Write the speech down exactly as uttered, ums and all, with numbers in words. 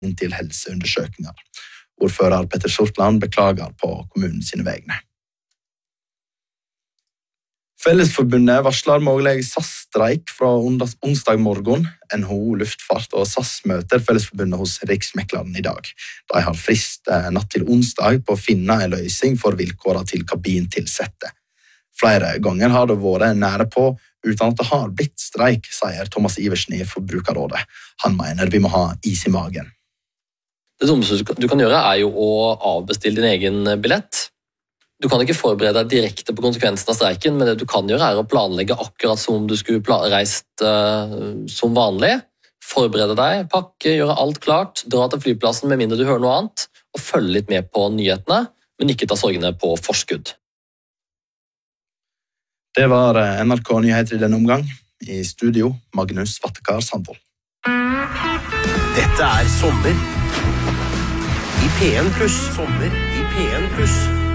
til helseundersøkninger. Ordfører Petter Sortland beklager på kommunen sine vegne. Fellesforbundet varsler mulig S A S-streik fra onsdag morgen. N H O Luftfart og S A S møter Fellesforbundet hos Riksmekleren i dag. De har frist natt til onsdag på å finne en løsning for vilkårene til kabintilsette. Flere ganger har det vært nære på uten at det har blitt streik, sier Thomas Iversen i Forbrukerrådet. Han mener vi må ha is i magen. Det dummeste du kan gjøre er jo å avbestille din egen billett. Du kan ikke forberede deg direkte på konsekvensen av streiken, men det du kan gjøre er å planlegge akkurat som om du skulle reist uh, som vanlig. Forberede deg, pakke, gjøre alt klart, dra til flyplassen med mindre du hører noe annet, og følge litt med på nyhetene, men ikke ta sorgene på forskudd. Det var N R K-nyheter i denne omgang. I studio, Magnus Vattekar Sandvold. Dette er Sommer i P en pluss. Sommer i P en pluss.